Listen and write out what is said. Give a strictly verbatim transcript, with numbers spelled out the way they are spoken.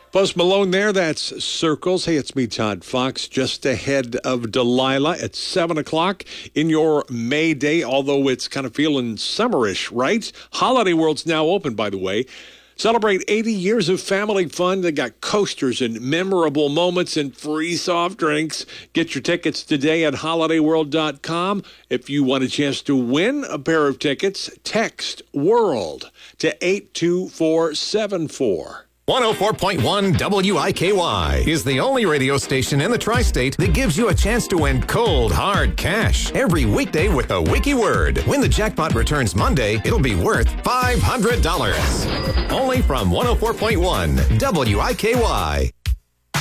Post Malone there, that's Circles. Hey, it's me, Todd Fox, just ahead of Delilah at seven o'clock in your May Day, although it's kind of feeling summerish, right? Holiday World's now open, by the way. Celebrate eighty years of family fun. They got coasters and memorable moments and free soft drinks. Get your tickets today at holiday world dot com. If you want a chance to win a pair of tickets, text WORLD to eight two four seven four. one oh four point one W I K Y is the only radio station in the tri-state that gives you a chance to win cold, hard cash every weekday with a wiki word. When the jackpot returns Monday, it'll be worth five hundred dollars. Only from one oh four point one W I K Y.